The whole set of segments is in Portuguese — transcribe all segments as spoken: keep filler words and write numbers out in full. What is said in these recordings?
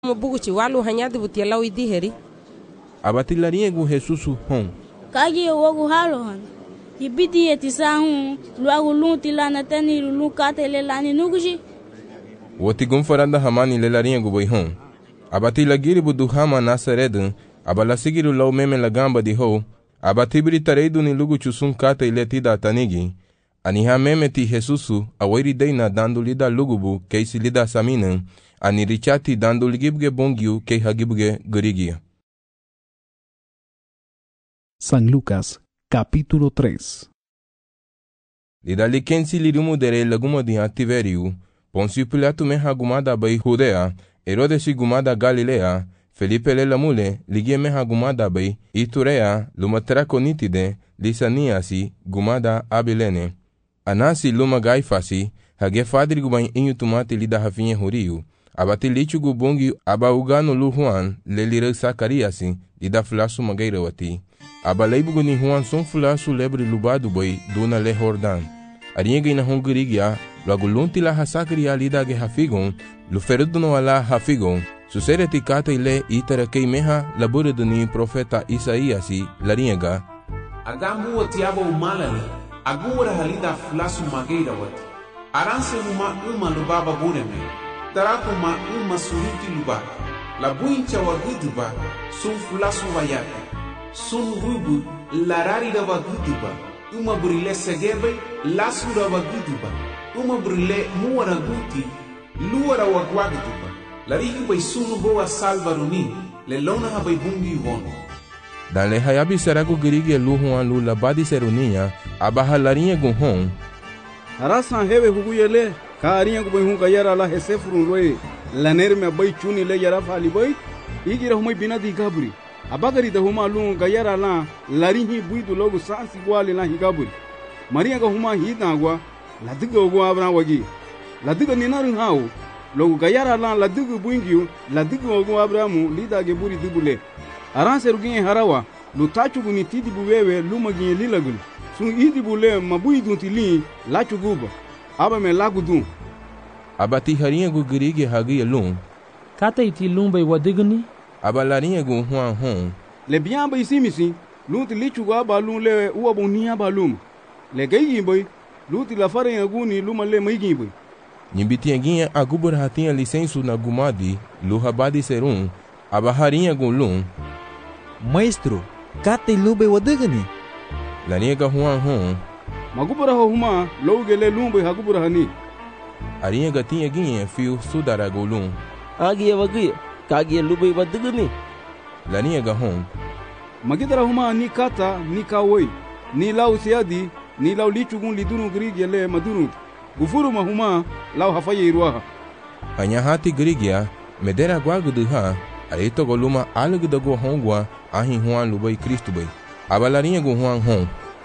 Buguchi walu hanyadi butia lawi diheri. Abati lariegu Jesusu hon. Kagi wogu halo han. Ibidi etisa hun. Luagu lunti lana tani lulu kate le lani nuguji. Woti gumfaranda hamani le lariegu boy hon. Abati lagiri budu hama nasaredu. Abala sigiru lau meme la gamba di ho. Abati biri tareidu ni lugu chusun kate ile tida tanigi. Aniha meme ti Jesusu awairi deina dando lida lugubu keisi lida saminen. Ani richati dando ligibge bongiu kei hagibge gorigia. San Lucas, capítulo tres. Lidali kensi lirumu dere laguma di Tiveriu, Poncio Pilato me hagumada bai Judea, Herodes gumada Galilea, Felipe le lamule, ligie me hagumada bai Iturea, lumatera konitide, Lisaniasi, gumada Abilene. Anasi luma gaifasi, hage fadri gubain inyu tumati lida hafinye huriu, abati lichu gubongi aba ugano lu Juan, le lire Sakariasi, lida flasu magairawati. Abalaibugo ni Juan son fulasu lebre lubado boy dona le Jordan. Ariega ina hongirigia, luagu lunti la hasakri alida ge hafigon, luferudono ala hafigon, susere tikata ile itara kei meha labure duni profeta Isaiasi lariega. Agamu watiabo umalali, agura halida fulasu mageira wati. Aranse huma uma lubaba bureme, tarako ma uma suruti luba, la buincha waguduba, sun fulasu wayaki. Sun rubu larari da waguduba, uma burile segebe, lasura waguduba, uma burile muara guti, luara wagwaguduba, larihi bai sunu boa salvaruni, le lona ha bai bungi wono. Dan le hayabi serago girige lu Juan lu labadi serunia, abaha larinha gunhon. Arasan hewe huguyele, ka arinha gubai hunga yara la hesefurun loe, laner me bai chuni le yara fali bai, igira humai bina di gabri. Abagari da huma lu ga yara la larihi buidu logo sansi gwali la higaburi. Maria ga huma hidagwa la diga ogo abra wagi. La diga ninaru hao logo ga yara la la diga buingiu la diga ogo abramu lida ge buri dibule. Aranse rugin harawa lu tachu guni tidi buwewe lu magi lilagul. Sun idi bule mabuidu tili la chuguba. Aba me lagudun. Abati harinha gu girige hagi lum. Kata iti lumba wadigni. Aba larinha gu Juan hon. Le bien ba isimisi, luti lichu ga ba lun le uwa bonia ba lum. Le gayi boy, luti la fare aguni luma le maigi boy. Nyimbiti aginha agubur hatinha licensu na gumadi, lu habadi serum, aba harinha gu lum. Maestro, kate lube wadagani. Larinha ga Juan hon. Magubura huma, loge le lumbe hagubura hani. Arinha ga tinha ginha fio sudara gu lum. Agia wagia. Kagi lube wadigani. Larinha ga hon. Magidara huma ni kata ni kawoi, ni lau siadi, ni lau lichugun lidunu grigi le madunu. Gufuru mahuma lau hafaye iruaha. Anyahati grigia, medera guaguduha, aito goluma alugdago hongwa, ahi Juan lubai Cristo bai. Aba larinha gu Juan hon.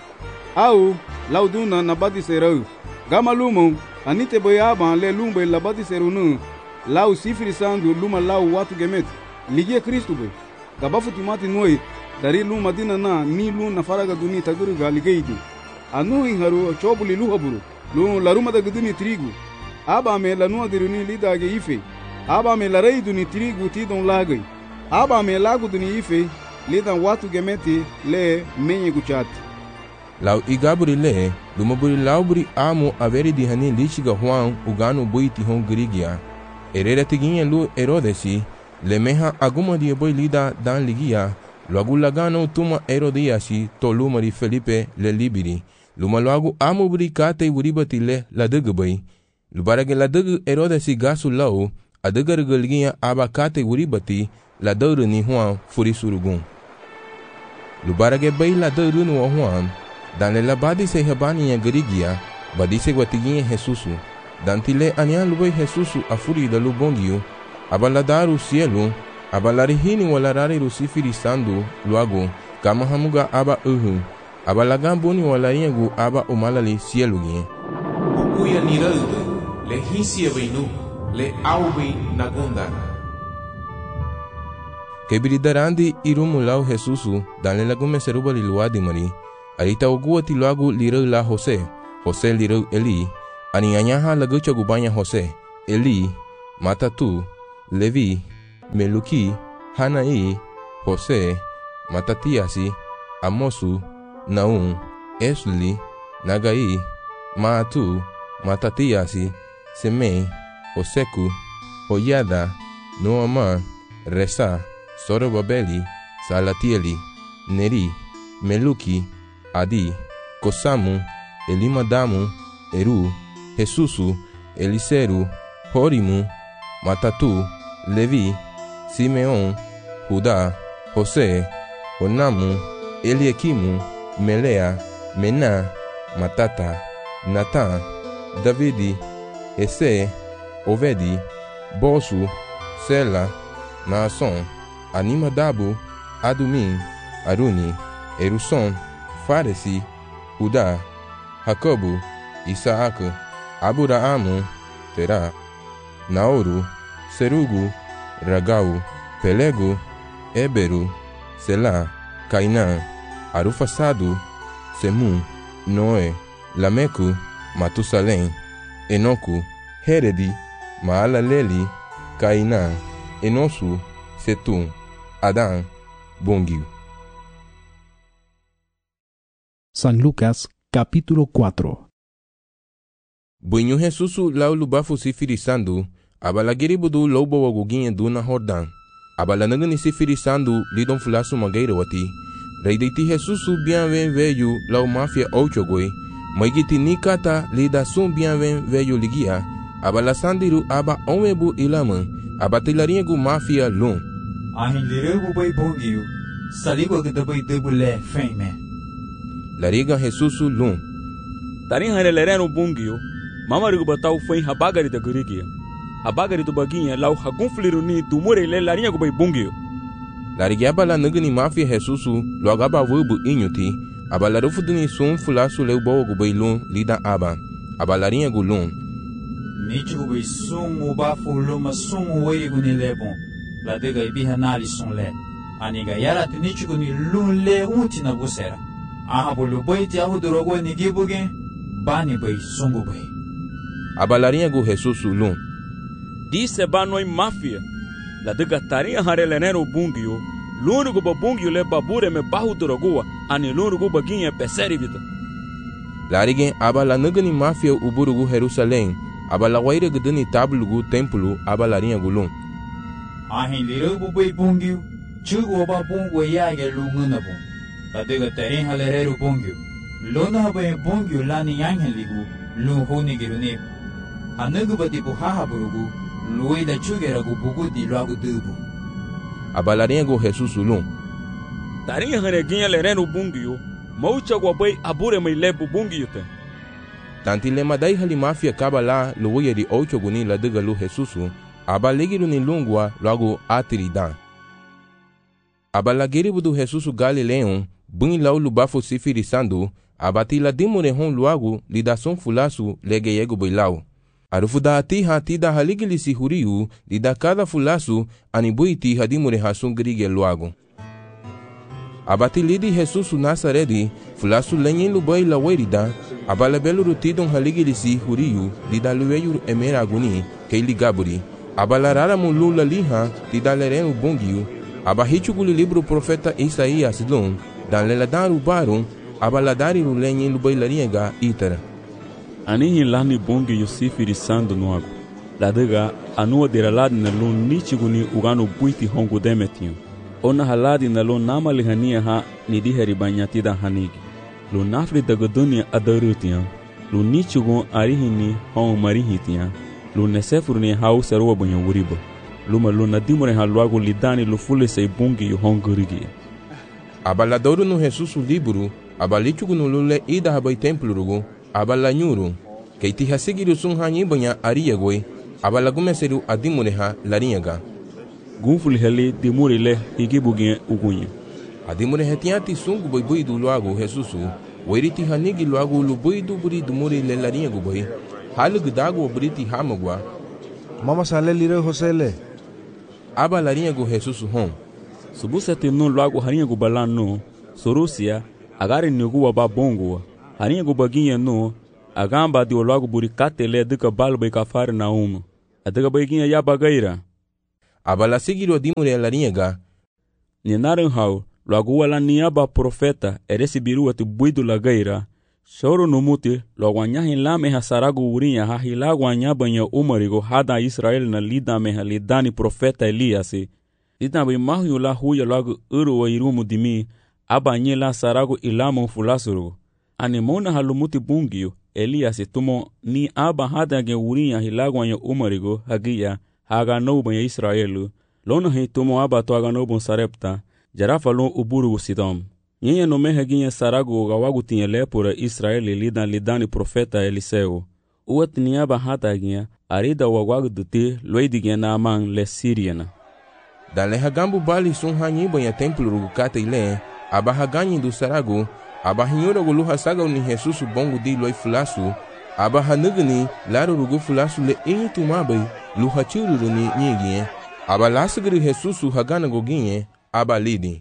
Au, lau duna nabadi serau. Gama lumo, anite boyaba le lumbe labadi serunu. Lau sifiri sandu luma lau watu gemet. Ligie Kristu be. Gabafu timati noi. Dari luma dina na ni lu na faraga duni taguru ga ligeidi. Anu inharu chobuli luhaburu. Lu laruma da guduni trigu. Aba me lanua diruni lidage ife. Aba me larei duni trigu tidon lagai. Aba me lagu duni ife. Lidan watu gemeti le menye guchati. Lau igaburi le. Lumaburi lauburi amo averi dihani lichiga Juan ugano buiti hon grigia. Herera tiguinha lu Herodesi, lemeha aguma die boy lida dan ligia, loagu lagano tuma Herodiasi to lumari Felipe le libiri, luma loagu amubri kate uribati le la degabay, lubarage la deg Herodesi gasu lau, adegargaligia aba kate uribati la dauru ni Juan furisurugun. Lubarage bay la dauru no Juan, dan le labadi se habani ya garigia, badise guatiguinha Jesusu. Dantile anian lubay Jesusu afuri da lubongiu, abaladaru cielo, abalarihini walarari rusifiri sandu, luago, kama hamuga aba uhu, abalagambuni walariengu aba umalali cielo gien. Uya niralde, le hisia beinu, le aubi nagunda. Kebridarandi irumulau Jesusu, dan le lagume serubali luadi mari, arita oguati luagu lirau la Jose, Jose lirau Eli, Ani anyaha lagu cagubanya Jose, Eli, Matatu, Levi, Meluki, Hanai, José, Matatiasi, Amosu, Naum, Esli, Nagai, Maatu, Matatiasi, Semei, Oseku, Oyada, Noama, Resa, Sorobabeli, Salatieli, Neri, Meluki, Adi, Kosamu, Elimadamu, Eru, Jesusu, Eliseru, Horimu, Matatu, Levi, Simeon, Judá, José, Onamu, Eliequimu, Melea, Mená, Matata, Natã, Davide, Esse, Ovedi, Bosu, Sela, Naasson, Animadabu, Adumim, Aruni, Erusson, Faresi, Judá, Jacobo, Isaac, Aburaamu, Terá, Naoru, Serugu, Ragau, Pelego, Éberu, Selá, Cainã, Arufasado, Semu, Noé, Lameco, Matusalém, Enoco, Heredi, Maalaleli, Cainã, Enosu, Setum, Adán, Bongio. San Lucas, capítulo cuatro. Bunyu Jesusu lau lubafu sifirisando, abalagiri budu lobo waguginha duna Jordan. Abalanagani sifirisando lidon fulasu mageira wati. Reideiti Jesusu bienven veio lau mafia ochogoi. Maigiti nikata lida sum bienven veio ligia. Abalasandiru aba omebu ilaman. Abatilaringu mafia lum. Ahin liregu bai bongio. Saligo gdabai debule feme. Lariga Jesusu lum. Tarin hanelereno bungio. Mamarigu batau foi habagari da gurigia. Habagari do baguinha lau hagunfliru ni do murele larinha go bai bungio. Larigiaba la nagani mafia Jesusu lo agaba vubu inyuti. Abalarufu dini sum fulasu leu boa go bai lum lida aba. Abalarinha go lum. Nichi go bai sum uba fuluma sum uwe go ni lebon. La dega ibiha nali son le. Aniga yara te nichi go ni lum le unti na busera. Aha bolu bai ti ahu dorogo ni gibuge. Bani bai sungu bai. Abalarinha go Jesusu lum. Disse banoi mafia. La dega tarinha harelenero bungio. Luno go babungio le babure me bahu dorogua. Ani luno go baguinha peseri vita. Larigen abala nagani mafia uburugu Jerusalém. Abala waire gdani tablugu templo abalarinha go lum. Ahin lirugu bai bungio. Chugo ba bungo yage lunguna bung. La dega tarinha halerero bungio. Lona bai bungio lani yangen ligu. Lunhoni girune. Anagu bati buhaha burugu. Luida chugeragu bugu di lagu dubu. Abalarinha go Jesusu lum. Tarinha haneguinha lereno bungio. Maucha go bai abure mai lebu bungio te. Tanti lema dai hali mafia kabala luwe di ocho guni la dega lu Jesusu. Abalegiru ni lungua logo atiridan. Abalagiri budu Jesusu Galileon. Bun lau lubafo sifirisando. Abati la dimure hon luagu lidason fulasu legeyego boilau. Arufuda ati hati da haligili si huriu lida cada fulasu anibuiti hadimure hasun grige luagu. Abati lidi Jesusu Nazaredi fulasu lenyen lubai la werida. Abalabelu rutidon haligili si huriu lida lueyu emera aguni keili gaburi. Abalarara mulula liha lida lerenu bongiu. Abahichuguli libro profeta Isaías lum dan leladaru barum. Abaladari rulenyen lubailaringa itara. Ani lani bongi yosifiri sando noago. La dega anua deralad na lon nichiguni ugano buiti hongo demetinho. Ona haladi na lon nama lihania ha ni diheri banyatida hanigi. Lo nafri dagodunia adarutian. Lo nichigun arihini hon marihitian. Lo nesefuru ni hau serua banyo wuriba. Luma lo nadimure haluago lidani lo fule sei bongi yo hongorigi. Abaladoru no Jesusu liburu. Abalichugu no lule ida habai templo rugu. Abalanyuru. Keiti hasigiru sun hanyi banya ariyagoi. Abalagumeseru adimureha larinyaga. Gunfuli heli dimuri le igibugin ugunye. Adimure hetiati sungu boi boi du luago Jesusu. Wairiti hanigi luago lu boi du buri dumuri le larinyagu boi. Halu gudago buriti hamagwa. Mama sale lire Josele. Aba larinyagu Jesusu hon. Subusati no luago harinyagu balano. Sorusia. Agari nugu waba bongo. Harinha gubaguinha no. Agamba di olago buricate le duka balba e cafare na uma. A duka baguinha ya bagaira. aba la seguiro dimure la ringa. Ni naran hau, logo wala ni aba profeta, eresi biru ati buidu la gaira. Shoro no muti, logo anyahin la meha sarago urinha ha hilago anyabanya umarigo hada Israel na lida meha lidani profeta Eliasi. Lida bai mahu la huya logo uru wa irumu dimi, aba nye la sarago ilamo fulasuru. Animona halumuti bungio, Eliasi tumo ni aba hada ge urinha hilago anya umarigo hagia, haga no banya Israelu. Lona he tumo aba to haga no bon sarepta, jarafa lon uburu sidom. Nyenye no meha ginha sarago gawagu tinha lepura Israeli lidan lidani profeta Eliseu. Uat niaba hata ginha, arida wagwagu duti loidi ginha na amang le Siriana. Dale hagambu bali sun hanyi banha templo rugukata ile, aba haganyi du sarago, aba hinyora gulu hasaga uni Jesus bongo di loi fulasu, aba hanugani laro rugu fulasu le inyi tumabai, lu hachuru ni nyigye, aba lasagri Jesus hagana goginye, aba lidi.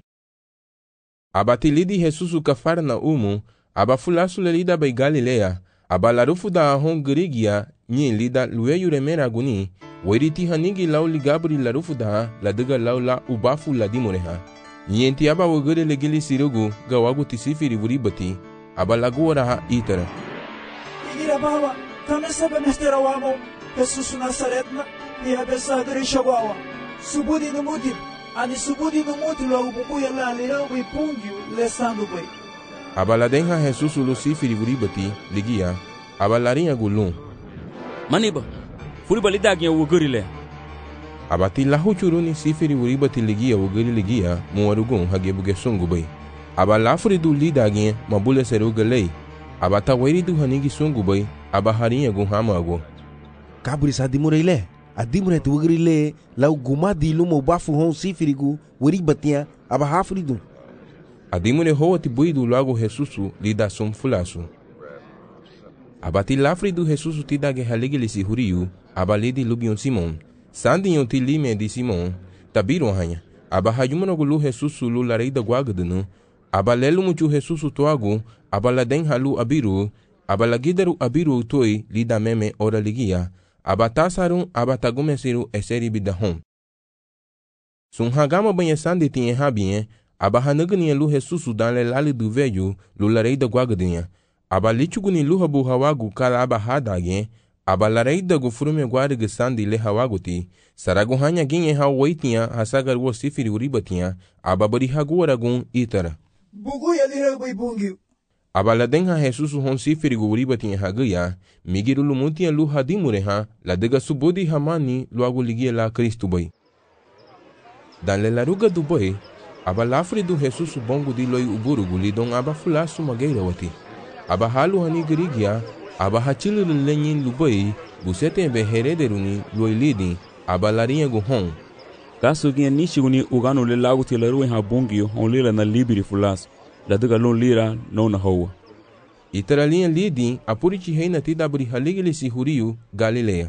Aba tilidi Jesus kafara na umu, aba fulasu le lida bai Galilea, aba larufu da ahon grigia, nyi lida lueyu remera guni, wairiti hanigi lau ligabri larufu da, la diga lau la ubafu la dimureha. Nyi enti aba wagure legili sirugu, gawagu tisifiri vuribati, aba laguara ha itara. Igira bawa, kame sebe mestera wamo, Jesus Nazaretna, ni abesadri shawawa, subudi numutip, ani subudi numuti lo ububuya la lirau bai pungyu lesando bai. Aba la denha Jesus lucifiri vuribati, ligia, aba larinha gulun. Maniba, furiba lidagnya wugurile. Aba ti lahu churuni sifiri vuribati ligia wuguri ligia, muwarugun hagebuge sungu bai. Aba lafuri du lidagnya mabule seruga lei. Aba ta wairi du hanigi sungu bai, aba harinha gun hamago. Kaburi sa dimure ile. Adimure tu wugrile lau gumadi lumo bafu hon sifirigu wuribatia aba hafridu. Adimure ho ati buidu lago Jesusu lida sum fulasu. Abati lafridu Jesusu tidage haligili si huriu, aba lidi lubion Simon. Sandi yon ti lime di Simon, tabiro hanya. Aba hayumuno gulu Jesusu lu lareida guagadunu, aba lelu muchu Jesusu toagu, aba laden halu abiru, aba lagidaru abiru toi lida meme ora ligia, aba tasarun aba tagumesiru eseri bidahon. Sun hagama banha sandi tinha habien, aba hanagani lu Jesusu dan le lali du velho, lu lareida guagadinha. Aba lichuguni lu habu hawagu kala aba hadagen, aba lareida gu frume guarga sandi le hawaguti, saragu hanya ginhe hawaitinha hasagar wo sifiri uribatinha, aba bari haguaragun itara. Buguya lira bai bungiu. Aba la denha Jesusu hon sifiri gu uribatinha hagaya, migiru lumutinha lu hadimureha, la dega subodi hamani lu agu ligia la Cristo bai. Dan le laruga du bai, aba lafri du Jesusu bongo di loi uburugu lidon aba fulasu mageira wati. Aba halu hani gerigia, aba hachilu lenyin lubai, busete be herederuni loi lidi, aba larinha gu hon. Kaso ginha nishiguni ugano le lagu ti larui ha bungio on lila na libiri fulas, la diga lon lira no na hoa. Itara linha lidi, apuriti reina tidabri haligili si huriu, Galilea.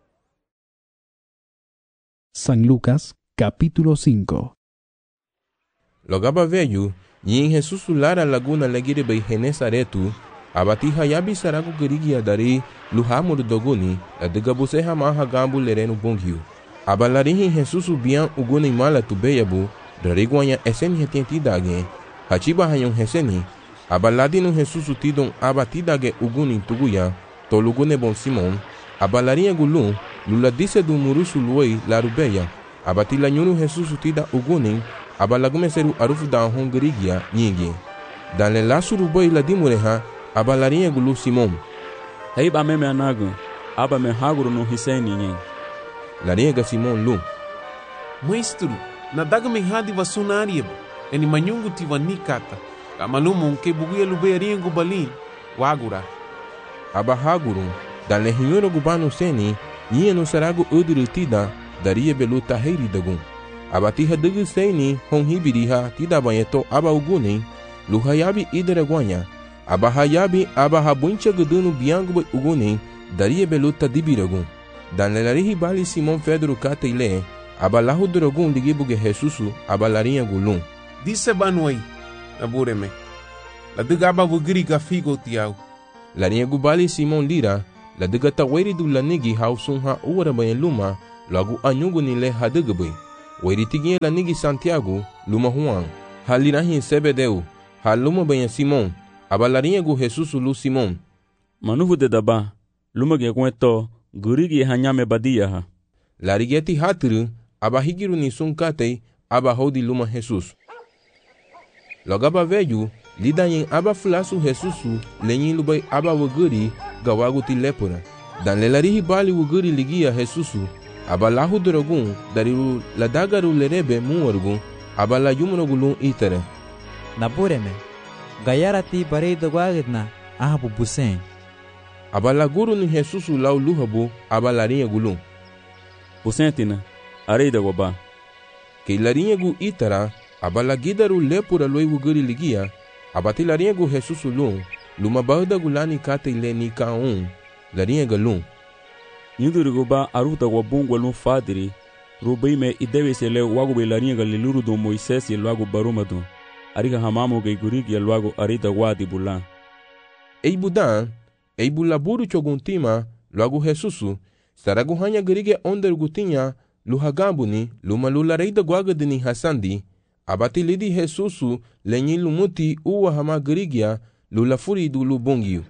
San Lucas, capítulo cinco. Logaba velho, nyin Jesusu lara laguna legire bei Genesaretu, abati hayabi saragu gerigi adari, luhamur doguni, la diga buseha maha gambu lerenu bunghiu. Abalarihi Jesusu bian uguni mala tubeyabu, drariguanya esen hetenti dage, hachiba hayon heseni, abaladinu Jesusu tidon abatidage uguni tuguya, tolugune bon Simon, abalarinha gulun, lula dise du murusu luoi larubeya, abatila nyunu Jesusu tida uguni, abalagume seru arufu da hongerigia nyingi. Dan le lasuru boi la dimureha, abalarinha gulu Simon. Hei ba meme anagu, aba me haguru no hiseni nyen. Larinha Simon lu. Maestro, na daga me hadi vasunarieba, eni manyungu tiva nikata, kamalumo nke buguya lubearinha gubalin, wagura. Aba haguru, dan le hinyoro gubano seni, nyie no saragu uduru tida, daria belu taheri dagun. Abatiha degu seni hon hibiriha tida banyeto aba uguni, luhayabi idere abahayabi abahabuncha gudunu biangu uguni, daria beluta dibiragun. Dan lelarihi bali Simon Pedro kata ile, abalahu drogun ligibuge Jesusu abalarinha gulun. Disse banuai, abureme. La diga aba vugiri gafigo tiau. Larinha gubali Simon lira, la diga taweri du lanigi hausun ha uwara banyen luma, lagu anyungu nile hadugabui. Wairitiginha la nigi Santiago, luma Juan, halirahin Sebedeu, haluma banha Simon, abalarinha gu Jesus lu Simon. Manuvu de daba, luma ge kueto, gurigi hanyame badia ha. Larigeti hatru, abahigiru ni sunkatei, abahodi luma Jesus. Logaba veju, lidayin aba fulasu Jesusu, lenyin lubai aba waguri, gawaguti lepura. Dan lelarihi bali waguri ligia Jesusu, abalahu drogun, dariru ladagaru lerebe muwargun, abala yumrogulun itere. Napureme, gayarati parei dogwagitna, ahabu busen. Abala guru ni Jesusu lau luhabu, abalarinha gulun. Busentina, arei da goba. Que larinha gu itara, abala gidaru lepura loi wuguri ligia, abati larinha gu Jesusu lun, luma bahda gulani kate ile ni kaun, larinha galun. Yuduru goba aruta wabungwa lun fadiri, rubaime idewe se le wago be larinha galiluru do Moisés e logo barumadu. Ariga hamamu ge gurigi e logo arita wadi bulan. Ei budan, ei bulaburu choguntima, logo Jesusu, saragu hanya gerige onder gutinha, luhagambuni, luma lulareida guagadini hasandi, abati lidi Jesusu, lenyi lumuti uwa hama gerigia, lulafuri du lubungiu.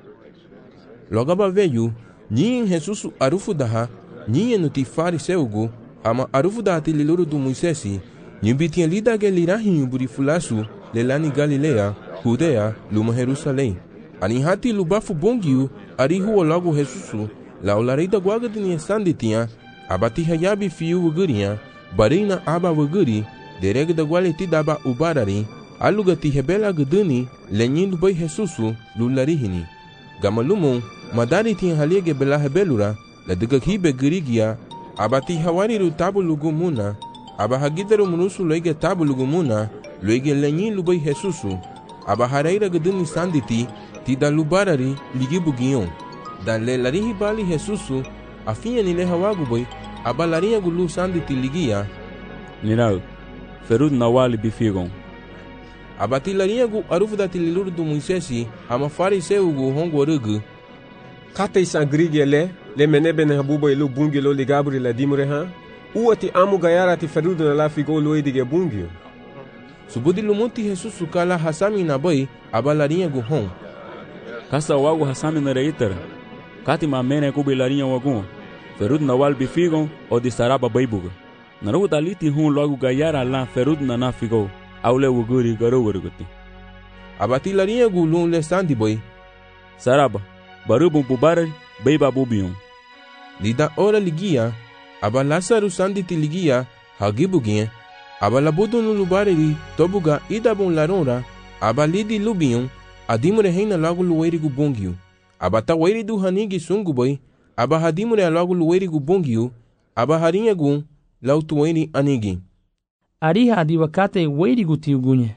Logaba veju, nyin Jesusu arufu daha, nyin nuti fariseugu, hama arufu daha tililuru du Moisesi, nyimbitia lida gelirahi buri fulasu, lelani Galilea, Judea, luma Jerusalém. Ani hati lubafu bungiu, arihu logo Jesusu, la olareida guagadini sanditinha, abati hayabi fiu wugurinha, barina aba wuguri, dereg da gualeti daba ubarari, alugati hebela guduni, lenyin lubai Jesusu, lularihini. Gamalumun, madari tinha haliege bela hebelura, la degakhibe gurigia, abati hawariru tabu lugumuna, aba hagidaru munusu loige tabu lugumuna, loige lenyin lubai Jesusu, aba haraira guduni sanditi, tida lubarari, ligibugion. Dan le larihi bali Jesusu, afinha ni le hawaguboi, abalarinha gulu sanditi ligia. Nirau, ferud nawali bifigon. Abati larinha gu arufu da tililuru do Moisesi, ama fariseu gu hongo rugu. Kate sangrigi ele, le menebe ne habubo ilu bungi lo ligabri la dimure ha, uati amu gayara ti ferud na la figo lo edige bungi. Subudi lumuti Jesusu kala hasami na boy, abalarinha gu hon. Kasa wagu hasami na reitera. Kati mamene kubi larinha wagun, ferud nawal bifigon o di saraba baibuga. Naru daliti hun logo gayara la ferud na na figo, aule wuguri garo wurguti. Abati larinha gu lun le sandi boy. Saraba, barubun bubarari, baiba bubion. Lida ora ligia, aba Lasaru sanditi ligia, hagibuginha, aba labudu no lubariri, tobuga idabun larora, aba lidi lubion, adimure reina logo lueirigu bungiu. Abata wairi du hanigi sungu boy, aba hadimure logo lueirigu bungiu, aba harinha gun, lautueni anigi. Ariha adiwakate weirigu tiugunye.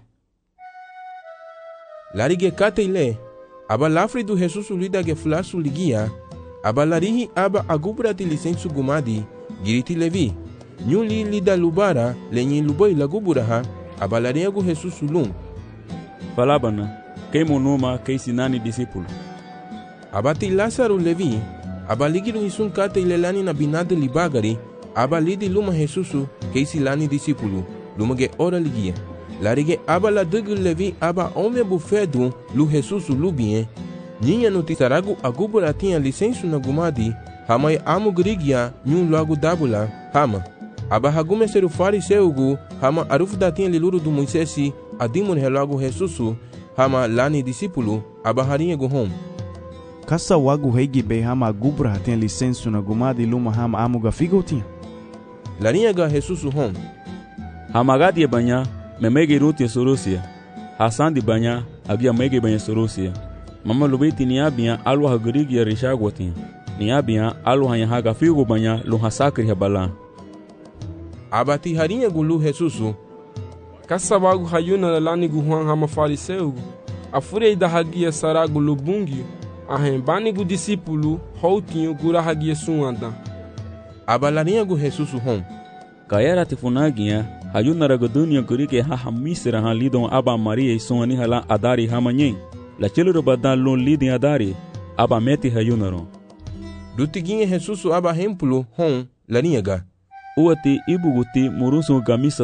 Larige kate ile, aba lafri du Jesusu lida ge flasu ligia, aba larihi aba agubrati licensu gumadi, giriti levi, nyuli lida lubara, lenyi luboi laguburaha, aba larinha gu Jesusu lum. Falabana, kei monuma kei sinani discípulo. Abati Lasaru levi, aba ligiru hisun kate ilelani na binade libagari, aba lidi luma Jesusu kei silani discípulo, luma ge ora ligia. Larige aba la dugu levi aba ome bufedu lu Jesusu lubien, ninha no tisaragu agubura tinha licensu na gumadi, hamai amu grigia nyun logo dabula, hama. Aba hagume seru fariseugu, hama arufu da tinha liluru do Moisesi, adimun helogo Jesusu, hama lani discípulo, aba harinha guhom. Kasa wagu heigi be hama gubra tinha licensu na gumadi luma hama amu gafigo tinha. Larinha ga Jesusu hom. Hama gadi banya, memege ruti sorosia. Hasan di banya, agia mege banya sorosia. Mama lubeti ni abia alwa hagurigi ya rishagotin. Ni abia alwa hanya haga figo banya lu hasakri habala. Abati harinha gulu Jesusu. Kasa wagu hayuna lani guhuan hama fariseu. Afure da hagia saragu lubungi. Ahem bani gu discípulo houtinho gura hagia suanda. Abalarinha gu Jesusu hom. Kayara tifunagia hayuna ragodunia gurike ha hamisira ha lidon aba Maria isoni hala adari hamanyen. La chelo badan lon lidin adari aba meti hayunaro. Dutiguinha Jesusu aba hemplo hom larinha ga. uati ibuguti murunsu gamisa